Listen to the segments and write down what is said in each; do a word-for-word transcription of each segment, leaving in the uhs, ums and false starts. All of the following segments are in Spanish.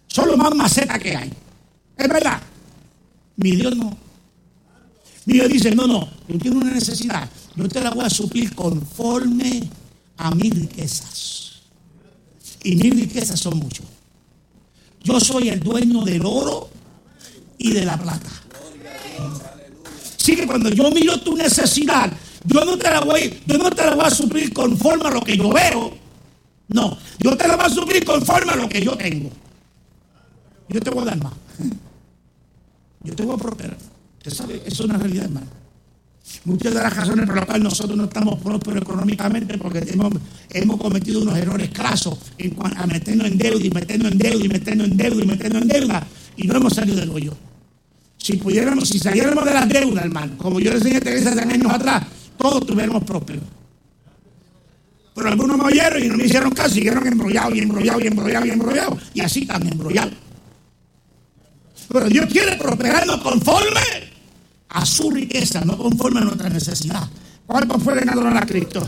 Son los más macetas que hay. Es verdad. Mi Dios no. Mi Dios dice, no, no, yo tengo una necesidad. Yo te la voy a suplir conforme a mis riquezas. Y mis riquezas son muchas. Yo soy el dueño del oro y de la plata. Así que cuando yo miro tu necesidad, yo no te la voy, yo no te la voy a suplir conforme a lo que yo veo. No, yo te la voy a suplir conforme a lo que yo tengo. Yo te voy a dar más. Yo te voy a prosperar. Usted sabe, eso es una realidad, hermano. Muchas de las razones por las cuales nosotros no estamos prósperos económicamente porque hemos, hemos cometido unos errores crasos en cuanto a meternos en deuda y meternos en deuda y meternos en deuda y meternos en deuda y no hemos salido del hoyo. Si pudiéramos, si saliéramos de la deuda, hermano, como yo le enseñé a Teresa hace años atrás, todos estuviéramos prósperos. Pero algunos me oyeron y no me hicieron caso, siguieron embrollados y embrollados y embrollados y embrollados y así están embrollados. Pero Dios quiere prosperarnos conforme a su riqueza, no conforme a nuestra necesidad. ¿Cuántos pueden adorar a Cristo?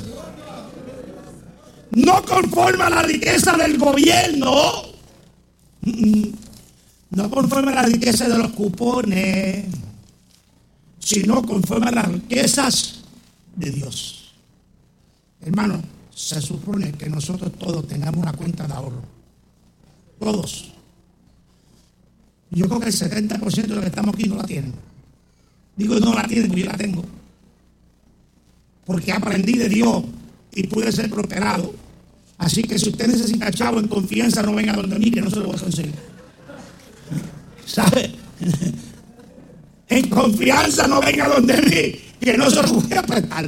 No conforme a la riqueza del gobierno, no conforme a la riqueza de los cupones, sino conforme a las riquezas de Dios. Hermano, se supone que nosotros todos tengamos una cuenta de ahorro. Todos. Yo creo que el setenta por ciento de los que estamos aquí no la tienen. Digo, no la tienen, porque yo la tengo. Porque aprendí de Dios y pude ser prosperado. Así que si usted necesita chavo en confianza, no venga donde mí, que no se lo voy a conseguir. ¿Sabe? En confianza no venga donde mí, que no se lo voy a prestar.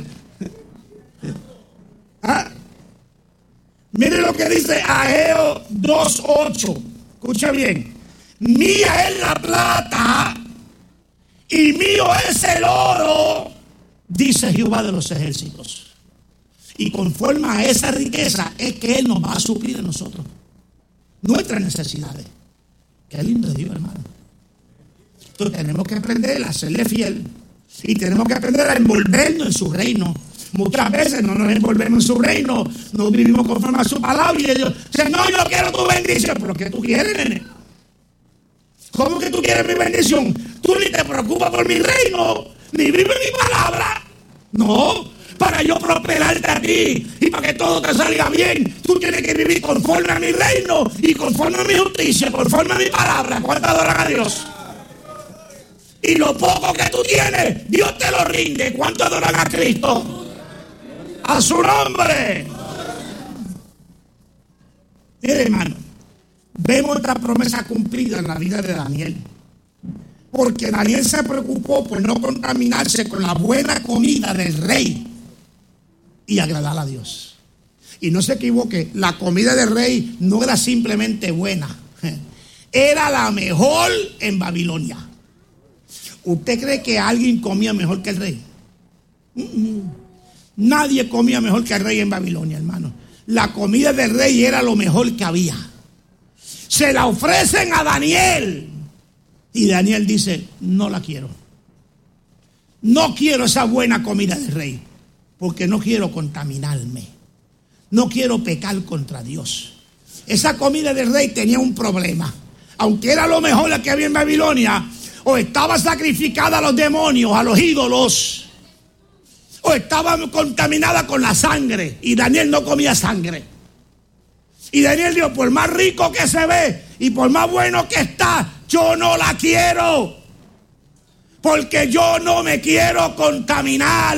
¿Ah? Mire lo que dice Ageo dos ocho. Escucha bien. Mía es la plata y mío es el oro, dice Jehová de los ejércitos. Y conforme a esa riqueza es que Él nos va a suplir a nosotros nuestras necesidades. Qué lindo es Dios, hermano. Entonces tenemos que aprender a serle fiel y tenemos que aprender a envolvernos en su reino. Muchas veces no nos envolvemos en su reino, no vivimos conforme a su palabra y le digo, Señor, yo quiero tu bendición. ¿Pero qué tú quieres, nene? ¿Cómo que tú quieres mi bendición? Tú ni te preocupas por mi reino, ni vives mi palabra. No, para yo prosperarte a ti y para que todo te salga bien, tú tienes que vivir conforme a mi reino y conforme a mi justicia, conforme a mi palabra. ¿Cuánto adoran a Dios? Y lo poco que tú tienes, Dios te lo rinde. ¿Cuánto adoran a Cristo? A su nombre. Mire, hermano, vemos esta promesa cumplida en la vida de Daniel. Porque Daniel se preocupó por no contaminarse con la buena comida del rey y agradar a Dios. Y no se equivoque, la comida del rey no era simplemente buena, era la mejor en Babilonia. ¿Usted cree que alguien comía mejor que el rey? Nadie comía mejor que el rey en Babilonia, hermano. La comida del rey era lo mejor que había. Se la ofrecen a Daniel y Daniel dice, no la quiero. No quiero esa buena comida del rey porque no quiero contaminarme. No quiero pecar contra Dios. Esa comida del rey tenía un problema. Aunque era lo mejor que había en Babilonia, o estaba sacrificada a los demonios, a los ídolos, o estaba contaminada con la sangre. Y Daniel no comía sangre. Y Daniel dijo, por más rico que se ve y por más bueno que está, yo no la quiero. Porque yo no me quiero contaminar.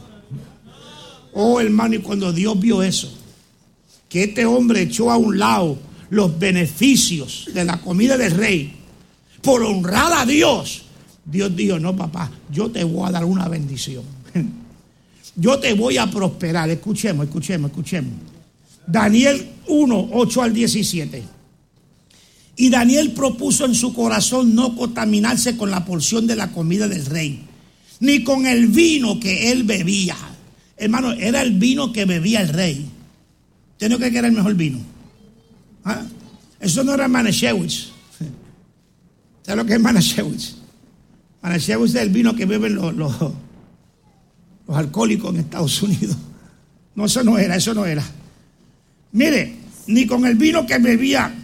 Oh, hermano, y cuando Dios vio eso, que este hombre echó a un lado los beneficios de la comida del rey por honrar a Dios, Dios dijo, no, papá, yo te voy a dar una bendición. Yo te voy a prosperar. Escuchemos, escuchemos, escuchemos. Daniel uno, ocho al diecisiete. Y Daniel propuso en su corazón no contaminarse con la porción de la comida del rey, ni con el vino que él bebía. Hermano, era el vino que bebía el rey. ¿Usted no cree que era el mejor vino? ¿Ah? Eso no era Manischewitz. ¿Sabe lo que es Manischewitz? Manischewitz es el vino que beben los, los, los alcohólicos en Estados Unidos. No, eso no era, eso no era. Mire, ni con el vino que bebía